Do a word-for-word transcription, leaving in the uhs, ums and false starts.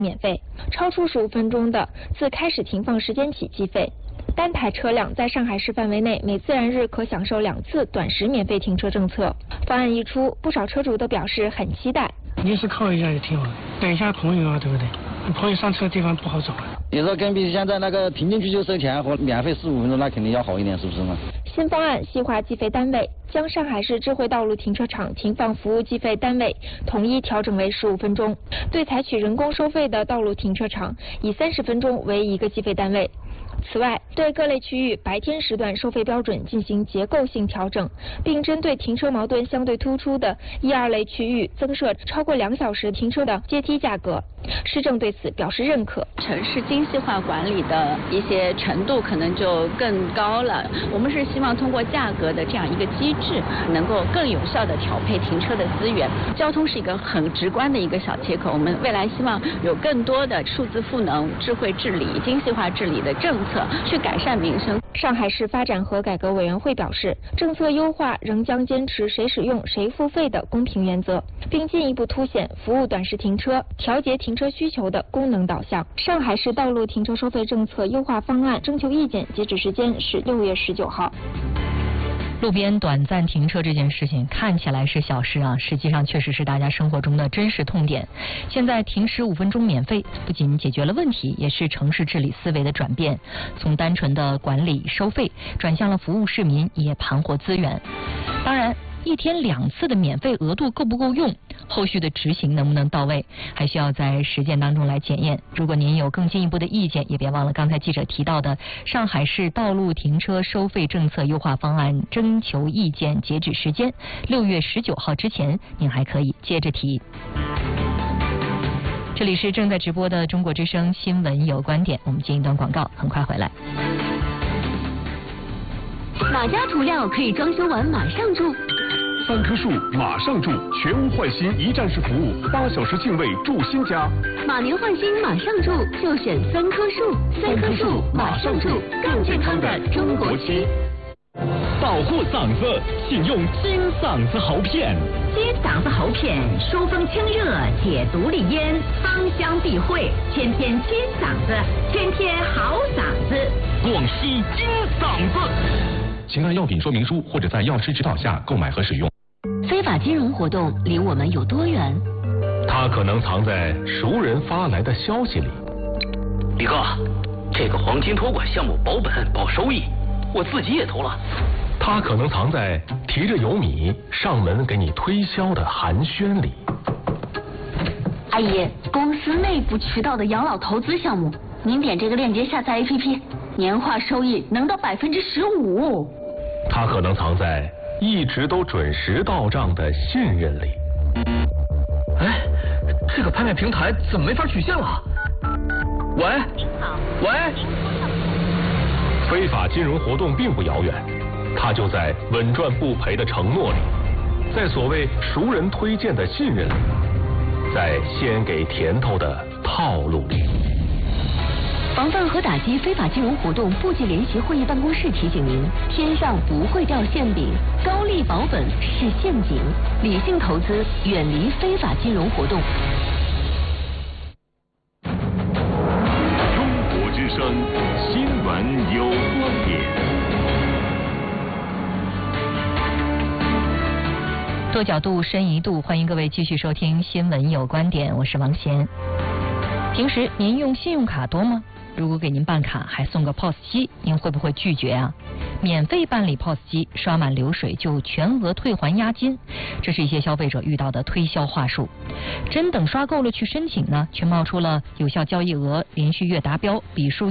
免费，超出十五分钟的自开始停放时间起计费。单台车辆在上海市范围内每自然日可享受两次短时免费停车政策。方案一出，不少车主都表示很期待。 临时考虑一下也挺好，等一下朋友啊，对不对？朋友上车的地方不好找。 你说跟比现在那个停进去就收钱和免费十五分钟，那肯定要好一点，是不是嘛？ 新方案细化计费单位，将上海市智慧道路停车场停放服务计费单位统一调整为十五分钟，对采取人工收费的道路停车场，以三十分钟为一个计费单位。此外，对各类区域白天时段收费标准进行结构性调整，并针对停车矛盾相对突出的一二类区域增设超过两小时停车的阶梯价格。市政对此表示认可。 城市精细化管理的一些程度可能就更高了。我们是希望通过价格的这样一个机制，能够更有效地调配停车的资源。交通是一个很直观的一个小切口，我们未来希望有更多的数字赋能、智慧治理、精细化治理的政策，去改善民生。 上海市发展和改革委员会表示，政策优化仍将坚持谁使用谁付费的公平原则，并进一步凸显服务短时停车、调节停车需求的功能导向。上海市道路停车收费政策优化方案征求意见截止时间是六月十九号。 路边短暂停车这件事情看起来是小事啊，实际上确实是大家生活中的真实痛点。现在停十五分钟免费，不仅解决了问题，也是城市治理思维的转变，从单纯的管理收费转向了服务市民，也盘活资源。当然，一天两次的免费额度够不够用？后续的执行能不能到位，还需要在实践当中来检验。如果您有更进一步的意见，也别忘了刚才记者提到的上海市道路停车收费政策优化方案征求意见截止时间六月十九号之前，您还可以接着提。这里是正在直播的中国之声新闻有观点，我们进一段广告，很快回来。 哪家涂料可以装修完马上住？ 三棵树马上住，全屋换新一站式服务，八小时净位住新家。 马年换新马上住，就选三棵树。三棵树马上住，更健康的中国区。 保护嗓子，请用金嗓子喉片。 金嗓子喉片，疏风清热，解毒利咽，芳香避秽，天天金嗓子，天天好嗓子。 广西金嗓子。请按药品说明书或者在药师指导下购买和使用。 非法金融活动离我们有多远？ 它可能藏在熟人发来的消息里。 李哥，这个黄金托管项目保本保收益，我自己也投了。 它可能藏在提着油米上门给你推销的寒暄里。 阿姨，公司内部渠道的养老投资项目，您点这个链接下载 A P P， 年化收益能到百分之十五。 它可能藏在一直都准时到账的信任里。 哎，这个拍卖平台怎么没法取现了？喂， 您好， 喂。 非法金融活动并不遥远，它就在稳赚不赔的承诺里，在所谓熟人推荐的信任里，在先给甜头的套路里。 防范和打击非法金融活动部级联席会议办公室提醒您：天上不会掉馅饼，高利保本是陷阱，理性投资，远离非法金融活动。 中国之声新闻有观点。 多角度，深一度，欢迎各位继续收听新闻有观点，我是王贤。平时您用信用卡多吗？如果给您办卡还送个 P O S 机，您会不会拒绝啊？免费办理 P O S 机，刷满流水就全额退还押金，这是一些消费者遇到的推销话术。真等刷够了去申请呢，却冒出了有效交易额连续月达标、笔数